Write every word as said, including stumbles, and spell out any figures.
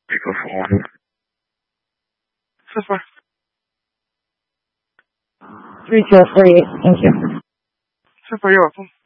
Pick up phone. Super. three two four eight. Thank you. Super, you're welcome.